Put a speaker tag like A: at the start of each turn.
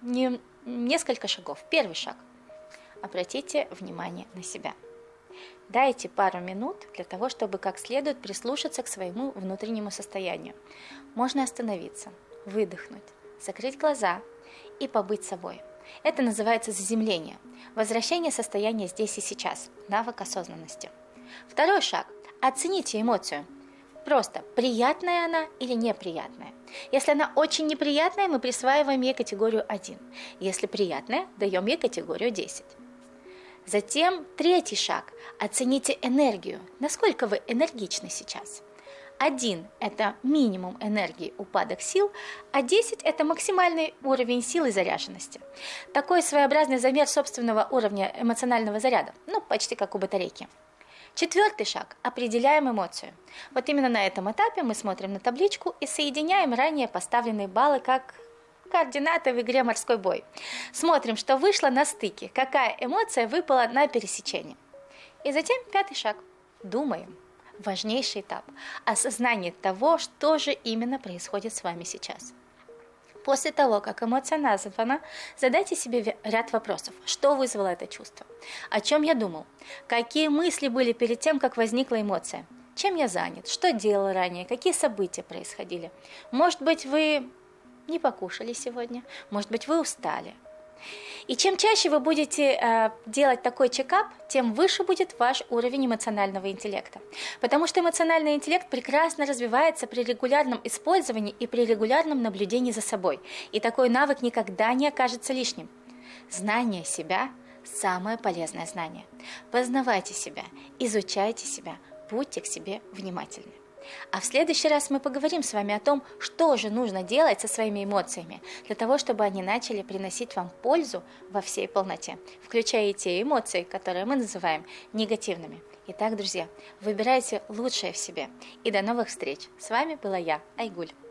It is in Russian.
A: несколько шагов. Первый шаг. Обратите внимание на себя. Дайте пару минут для того, чтобы как следует прислушаться к своему внутреннему состоянию. Можно остановиться, выдохнуть, закрыть глаза и побыть собой. Это называется заземление, возвращение состояния здесь и сейчас, навык осознанности. Второй шаг. Оцените эмоцию. Просто приятная она или неприятная. Если она очень неприятная, мы присваиваем ей категорию 1. Если приятная, даем ей категорию 10. Затем третий шаг. Оцените энергию. Насколько вы энергичны сейчас? 1 – это минимум энергии, упадок сил, а 10 – это максимальный уровень силы и заряженности. Такой своеобразный замер собственного уровня эмоционального заряда, почти как у батарейки. Четвертый шаг – определяем эмоцию. Вот именно на этом этапе мы смотрим на табличку и соединяем ранее поставленные баллы как координаты в игре «Морской бой». Смотрим, что вышло на стыке, какая эмоция выпала на пересечении. И затем пятый шаг – думаем. Важнейший этап – осознание того, что же именно происходит с вами сейчас. После того, как эмоция названа, задайте себе ряд вопросов. Что вызвало это чувство? О чем я думал? Какие мысли были перед тем, как возникла эмоция? Чем я занят? Что делал ранее? Какие события происходили? Может быть, вы не покушали сегодня? Может быть, вы устали? И чем чаще вы будете делать такой чекап, тем выше будет ваш уровень эмоционального интеллекта. Потому что эмоциональный интеллект прекрасно развивается при регулярном использовании и при регулярном наблюдении за собой. И такой навык никогда не окажется лишним. Знание себя – самое полезное знание. Познавайте себя, изучайте себя, будьте к себе внимательны. А в следующий раз мы поговорим с вами о том, что же нужно делать со своими эмоциями, для того, чтобы они начали приносить вам пользу во всей полноте, включая и те эмоции, которые мы называем негативными. Итак, друзья, выбирайте лучшее в себе. И до новых встреч. С вами была я, Айгуль.